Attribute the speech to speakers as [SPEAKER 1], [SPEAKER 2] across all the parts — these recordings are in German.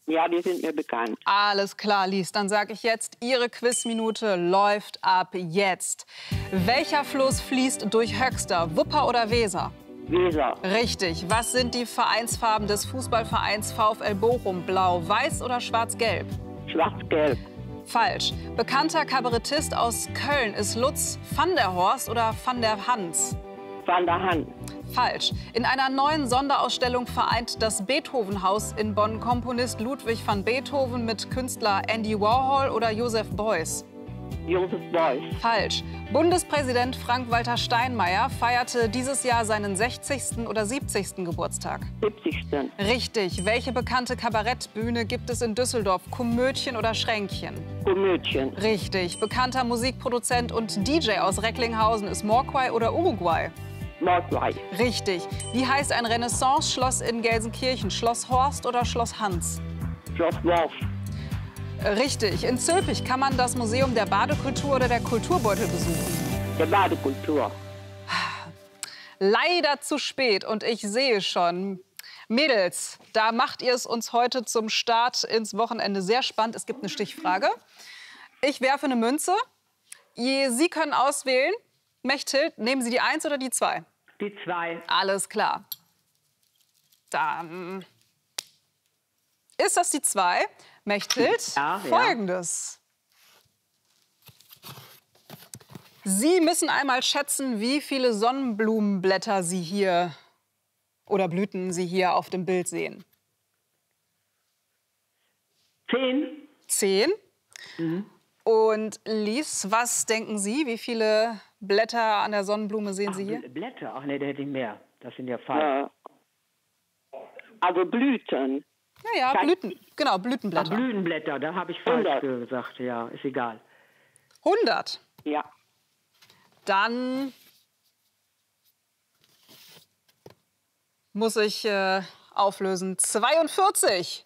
[SPEAKER 1] Ja, die sind mir bekannt.
[SPEAKER 2] Alles klar, Lies. Dann sage ich jetzt, Ihre Quizminute läuft ab jetzt. Welcher Fluss fließt durch Höxter, Wupper oder Weser?
[SPEAKER 1] Weser.
[SPEAKER 2] Richtig. Was sind die Vereinsfarben des Fußballvereins VfL Bochum? Blau, weiß oder schwarz-gelb?
[SPEAKER 1] Schwarz-gelb.
[SPEAKER 2] Falsch. Bekannter Kabarettist aus Köln ist Lutz van der Horst oder van der Hans?
[SPEAKER 1] Van der Hand.
[SPEAKER 2] Falsch. In einer neuen Sonderausstellung vereint das Beethovenhaus in Bonn Komponist Ludwig van Beethoven mit Künstler Andy Warhol oder Joseph Beuys?
[SPEAKER 1] Joseph Beuys.
[SPEAKER 2] Falsch. Bundespräsident Frank-Walter Steinmeier feierte dieses Jahr seinen 60. oder 70. Geburtstag.
[SPEAKER 1] 70.
[SPEAKER 2] Richtig. Welche bekannte Kabarettbühne gibt es in Düsseldorf? Komödchen oder Schränkchen?
[SPEAKER 1] Komödchen.
[SPEAKER 2] Richtig. Bekannter Musikproduzent und DJ aus Recklinghausen ist Mogwai oder Uruguay?
[SPEAKER 1] Mogwai.
[SPEAKER 2] Richtig. Wie heißt ein Renaissance-Schloss in Gelsenkirchen? Schloss Horst oder Schloss Hans?
[SPEAKER 1] Schloss Worf.
[SPEAKER 2] Richtig. In Zülpich kann man das Museum der Badekultur oder der Kulturbeutel besuchen?
[SPEAKER 1] Der Badekultur.
[SPEAKER 2] Leider zu spät und ich sehe schon, Mädels, da macht ihr es uns heute zum Start ins Wochenende sehr spannend. Es gibt eine Stichfrage. Ich werfe eine Münze. Sie können auswählen. Mechthild, nehmen Sie die 1 oder die 2?
[SPEAKER 1] Die 2.
[SPEAKER 2] Alles klar. Dann ist das die 2. Mechthild,
[SPEAKER 1] Ja,
[SPEAKER 2] Folgendes. Sie müssen einmal schätzen, wie viele Sonnenblumenblätter Sie hier oder Blüten Sie hier auf dem Bild sehen.
[SPEAKER 1] 10.
[SPEAKER 2] 10.
[SPEAKER 1] Mhm.
[SPEAKER 2] Und Lies, was denken Sie, wie viele Blätter an der Sonnenblume sehen Sie hier?
[SPEAKER 3] Blätter? Ach nee, da hätte ich mehr. Das sind ja falsch.
[SPEAKER 1] Also Blüten.
[SPEAKER 2] Ja, Blüten. Genau, Blütenblätter.
[SPEAKER 3] Ach, Blütenblätter, da habe ich falsch
[SPEAKER 1] 100.
[SPEAKER 3] gesagt. Ja, ist egal.
[SPEAKER 2] 100.
[SPEAKER 1] Ja.
[SPEAKER 2] Dann muss ich auflösen. 42.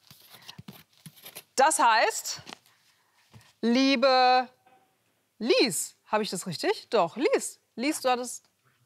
[SPEAKER 2] Das heißt, liebe Lies, habe ich das richtig? Doch, Lies. Lies, du hattest...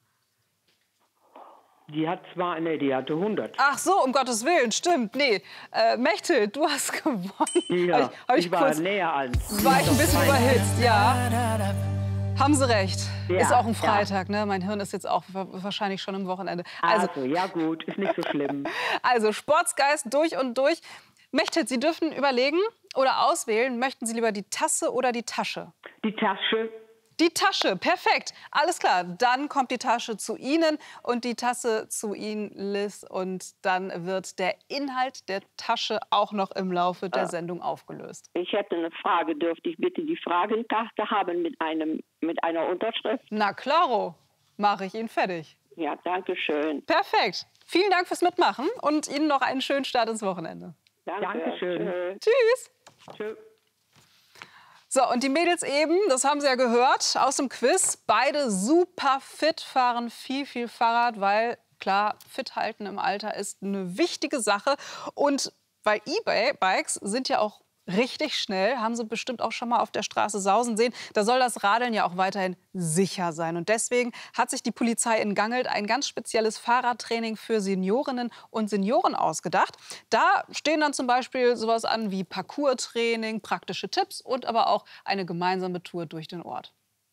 [SPEAKER 3] Die hat zwar, nee, die hatte 100.
[SPEAKER 2] Ach so, um Gottes Willen, stimmt. Nee, Mechthild, du hast gewonnen.
[SPEAKER 3] Ja,
[SPEAKER 2] hab
[SPEAKER 3] ich war
[SPEAKER 2] kurz,
[SPEAKER 3] näher an.
[SPEAKER 2] war ich ein bisschen überhitzt, ja. Haben Sie recht.
[SPEAKER 3] Ja,
[SPEAKER 2] ist auch ein Freitag, ne? Mein Hirn ist jetzt auch wahrscheinlich schon im Wochenende.
[SPEAKER 3] Also, ja gut, ist nicht so schlimm.
[SPEAKER 2] Also, Sportsgeist durch und durch. Mechthild, Sie dürfen überlegen oder auswählen, möchten Sie lieber die Tasse oder die Tasche?
[SPEAKER 3] Die Tasche.
[SPEAKER 2] Die Tasche, perfekt. Alles klar, dann kommt die Tasche zu Ihnen und die Tasse zu Ihnen, Liz. Und dann wird der Inhalt der Tasche auch noch im Laufe der Sendung aufgelöst.
[SPEAKER 1] Ich hätte eine Frage. Dürfte ich bitte die Fragenkarte haben mit einer Unterschrift?
[SPEAKER 2] Na klaro, mache ich Ihnen fertig.
[SPEAKER 1] Ja, danke schön.
[SPEAKER 2] Perfekt. Vielen Dank fürs Mitmachen und Ihnen noch einen schönen Start ins Wochenende.
[SPEAKER 3] Dankeschön.
[SPEAKER 2] Tschüss.
[SPEAKER 3] Tschö.
[SPEAKER 2] So, und die Mädels eben, das haben Sie ja gehört aus dem Quiz, beide super fit, fahren viel Fahrrad, weil, klar, fit halten im Alter ist eine wichtige Sache. Und weil E-Bikes sind ja auch richtig schnell, haben Sie bestimmt auch schon mal auf der Straße sausen sehen. Da soll das Radeln ja auch weiterhin sicher sein. Und deswegen hat sich die Polizei in Gangelt ein ganz spezielles Fahrradtraining für Seniorinnen und Senioren ausgedacht. Da stehen dann zum Beispiel sowas an wie Parcours-Training, praktische Tipps und aber auch eine gemeinsame Tour durch den Ort.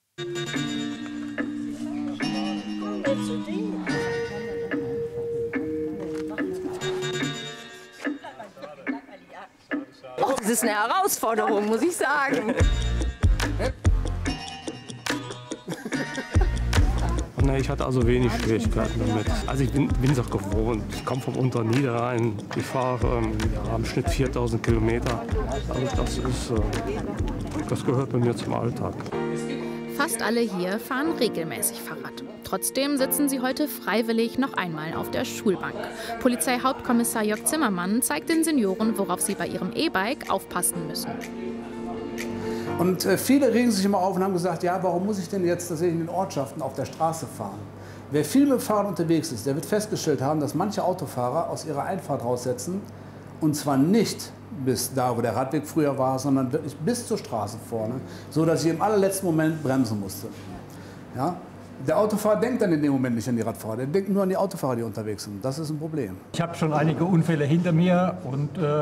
[SPEAKER 4] Oh, das ist eine Herausforderung, muss ich sagen.
[SPEAKER 5] Nee, ich hatte also wenig Schwierigkeiten damit. Also ich bin es auch gewohnt. Ich komme vom Unterniederrhein. Ich fahre im Schnitt 4000 Kilometer. Also das gehört bei mir zum Alltag.
[SPEAKER 6] Fast alle hier fahren regelmäßig Fahrrad. Trotzdem sitzen sie heute freiwillig noch einmal auf der Schulbank. Polizeihauptkommissar Jörg Zimmermann zeigt den Senioren, worauf sie bei ihrem E-Bike aufpassen müssen.
[SPEAKER 7] Und viele regen sich immer auf und haben gesagt, ja, warum muss ich denn jetzt in den Ortschaften auf der Straße fahren? Wer viel mit dem Fahrrad unterwegs ist, der wird festgestellt haben, dass manche Autofahrer aus ihrer Einfahrt raussetzen. Und zwar nicht bis da, wo der Radweg früher war, sondern wirklich bis zur Straße vorne, so dass ich im allerletzten Moment bremsen musste. Ja? Der Autofahrer denkt dann in dem Moment nicht an die Radfahrer, der denkt nur an die Autofahrer, die unterwegs sind. Das ist ein Problem.
[SPEAKER 8] Ich habe schon einige Unfälle hinter mir und